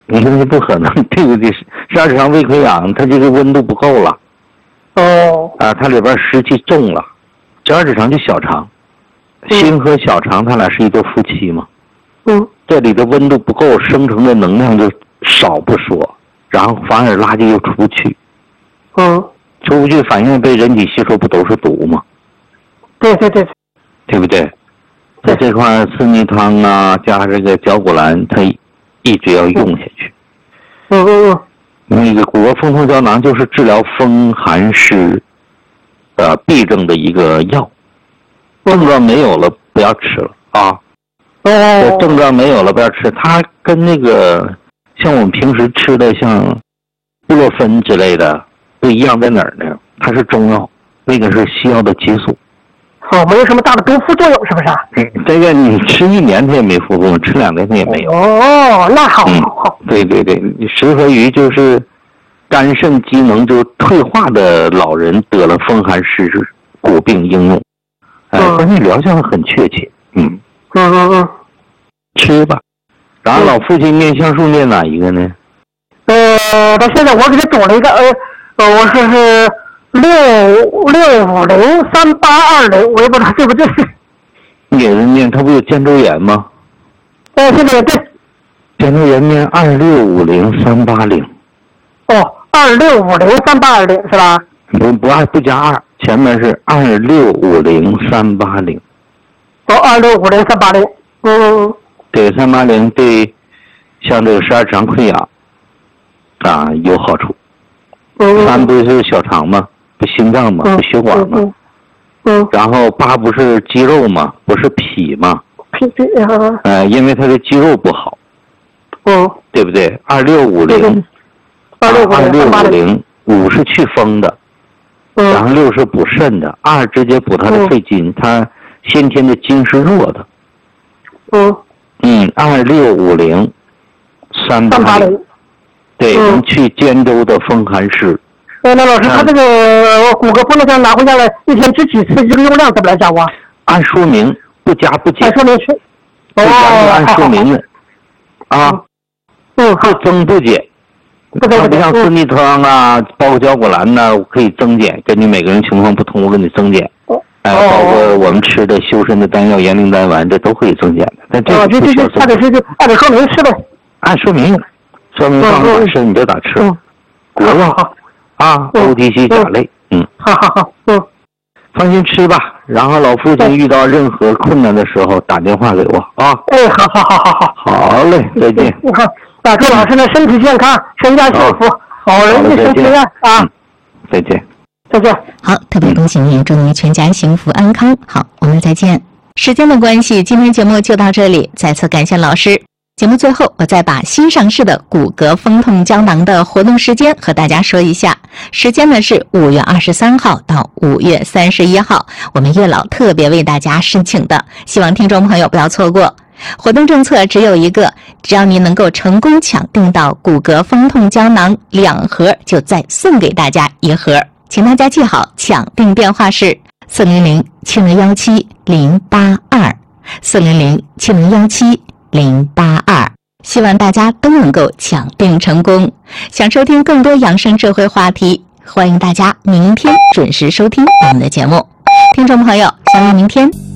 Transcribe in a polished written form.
因为不可能，对不对？十二指肠胃溃疡，它这个温度不够了。它里边湿气重了。十二指肠就小肠，心和小肠它俩是一对夫妻嘛。这里的温度不够，生成的能量就少不说，然后反而垃圾又出不去。出不去，反应被人体吸收，不都是毒吗？ 对， 对不对？在这块四逆汤啊，加这个绞股蓝，它一直要用下去。那个骨骼风痛胶囊就是治疗风寒湿痹症的一个药，症状没有了不要吃了啊。症状没有了不要吃，它跟那个像我们平时吃的像布洛芬之类的不一样，在哪儿呢？它是中药，那个是西药的激素。 没有什么大的毒副作用，是不是？ 这个你吃1年它也没副作用，吃2年它也没有。 那好。 对，适合于就是肝肾机能就退化的老人得了风寒湿骨病应用。关键疗效很确切。吃吧。然后老父亲念像素念哪一个呢？ 到现在我给他找了一个我说是6503820，我也不知道对不对。 你给人念，他不有肩周炎吗？ 现在对。 肩周炎念2650380。 2650380是吧？ 不加2，前面是2650380。 2650380。 对，380对，像这个十二指肠溃疡有好处。3不是小肠吗？不心脏吗？不血管吗？然后8不是肌肉吗？不是脾吗？ 脾因为他的肌肉不好。对不对？2650。2650，5是去风的，然后6是补肾的，2直接补他的肺经，他先天的筋是弱的。2650380，对，能去肩周的风寒湿。 那老师，他这个骨骼风痛胶囊拿回家了，一天吃几次？这个用量怎么来讲啊？ 按说明，不加不减。 按说明是。 按说明的。不增不减。它不像四逆汤啊，包括绞股蓝呐，可以增减，根据每个人情况不同，我给你增减。包括我们吃的修身的丹药、延龄丹丸，这都可以增减的。但这不需要增减。 按照说明吃呗。 按说明放哪吃你就咋吃。国药OTC 甲类。 好。 放心吃吧。然后老父亲遇到任何困难的时候打电话给我啊。 好。 好嘞，再见。 祝老师的身体健康，全家幸福，好人一生平安啊！ 再见。 好，特别恭喜您，祝您全家幸福安康。好，我们再见。时间的关系，今天节目就到这里，再次感谢老师。节目最后，我再把新上市的骨骼风痛胶囊的活动时间和大家说一下。时间呢是5月23号到5月31号，我们月老特别为大家申请的，希望听众朋友不要错过。活动政策只有一个，只要您能够成功抢订到骨骼风痛胶囊2盒，就再送给大家1盒。请大家记好，抢订电话是400-7017-082，400-7017-082。希望大家都能够抢订成功。想收听更多养生社会话题，欢迎大家明天准时收听我们的节目。听众朋友，相约明天。